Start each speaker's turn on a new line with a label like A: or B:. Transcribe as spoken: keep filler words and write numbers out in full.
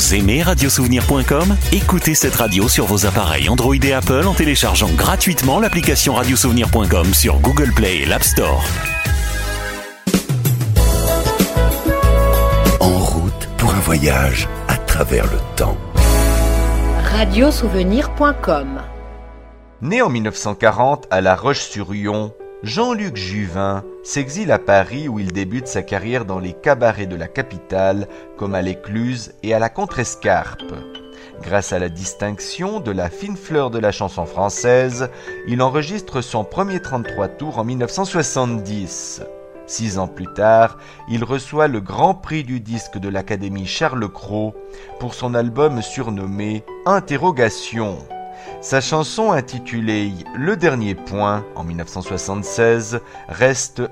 A: Vous aimez radiosouvenir point com ? Écoutez cette radio sur vos appareils Android et Apple en téléchargeant gratuitement l'application radiosouvenir point com sur Google Play et l'App Store.
B: En route pour un voyage à travers le temps.
C: radiosouvenir point com.
D: Né en mille neuf cent quarante à La Roche-sur-Yon, Jean-Luc Juvin s'exile à Paris où il débute sa carrière dans les cabarets de la capitale comme à l'Écluse et à la Contrescarpe. Grâce à la distinction de la fine fleur de la chanson française, il enregistre son premier trente-trois tours en mille neuf cent soixante-dix. Six ans plus tard, il reçoit le Grand Prix du disque de l'Académie Charles Cros pour son album surnommé « Interrogation ». Sa chanson intitulée « Le Dernier Point » en mille neuf cent soixante-seize reste